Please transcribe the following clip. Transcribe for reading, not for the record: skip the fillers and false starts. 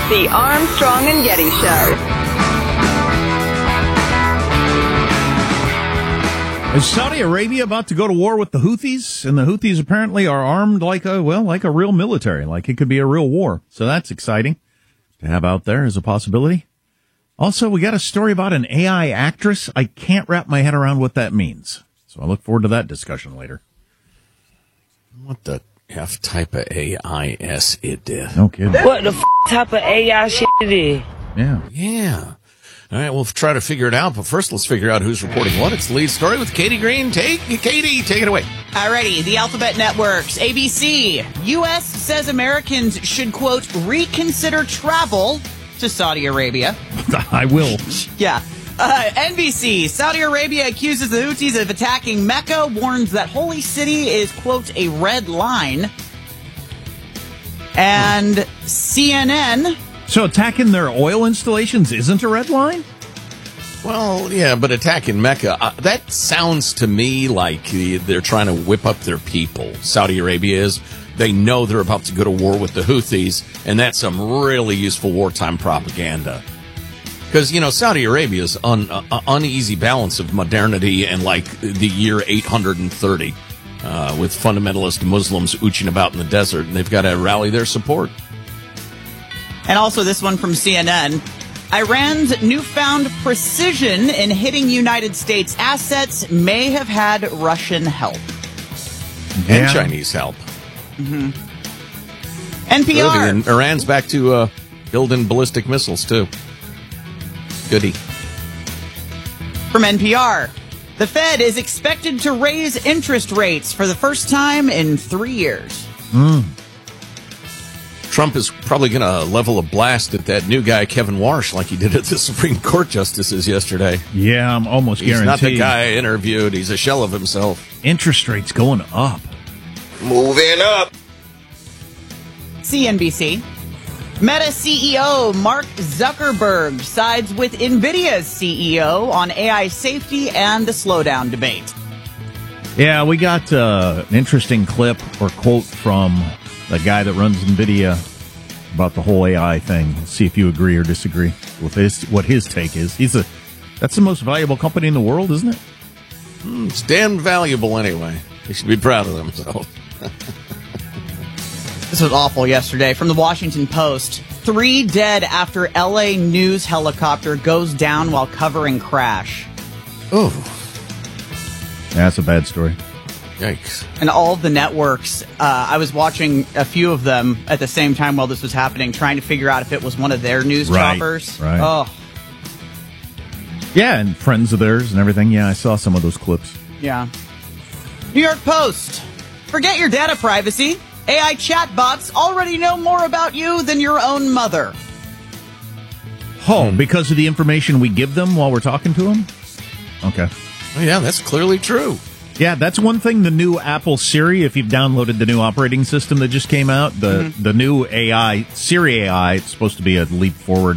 The Armstrong and Getty Show. Is Saudi Arabia about to go to war with the Houthis? And the Houthis apparently are armed like a real military, like it could be a real war. So that's exciting to have out there as a possibility. Also, we got a story about an AI actress. I can't wrap my head around what that means. So I look forward to that discussion later. What the F type of AI is it? No kidding. What the type of AI shit it is? Yeah. Yeah. All right, we'll try to figure it out, but first let's figure out who's reporting what. It's the lead story with Katie Green. Katie, take it away. Alrighty, the Alphabet Networks, ABC. U.S. says Americans should, quote, reconsider travel to Saudi Arabia. I will. Yeah. NBC, Saudi Arabia accuses the Houthis of attacking Mecca, warns that holy city is, quote, a red line. And CNN... So attacking their oil installations isn't a red line? Well, yeah, but attacking Mecca, that sounds to me like they're trying to whip up their people. Saudi Arabia is. They know they're about to go to war with the Houthis, and that's some really useful wartime propaganda. Because, Saudi Arabia's uneasy balance of modernity and, the year 830, with fundamentalist Muslims ooching about in the desert, and they've got to rally their support. And also this one from CNN. Iran's newfound precision in hitting United States assets may have had Russian help. Yeah. And Chinese help. Mm-hmm. NPR. And Iran's back to building ballistic missiles, too. Goody. From NPR. The Fed is expected to raise interest rates for the first time in 3 years. Trump is probably going to level a blast at that new guy, Kevin Warsh, like he did at the Supreme Court justices yesterday. Yeah, I'm almost He's guaranteed. not the guy I interviewed. He's a shell of himself. Interest rates going up. Moving up. CNBC. Meta CEO Mark Zuckerberg sides with NVIDIA's CEO on AI safety and the slowdown debate. Yeah, we got an interesting clip or quote from the guy that runs NVIDIA about the whole AI thing. Let's see if you agree or disagree with what his take is. That's the most valuable company in the world, isn't it? It's damn valuable anyway. He should be proud of themselves. This was awful yesterday. From the Washington Post. 3 dead after LA news helicopter goes down while covering crash. Oh. Yeah, that's a bad story. Yikes. And all of the networks, I was watching a few of them at the same time while this was happening, trying to figure out if it was one of their news choppers. Right. Oh. Yeah, and friends of theirs and everything. Yeah, I saw some of those clips. Yeah. New York Post. Forget your data privacy. AI chatbots already know more about you than your own mother. Oh, because of the information we give them while we're talking to them? Okay. Oh, yeah, that's clearly true. Yeah, that's one thing. The new Apple Siri, if you've downloaded the new operating system that just came out, the new AI, Siri AI, it's supposed to be a leap forward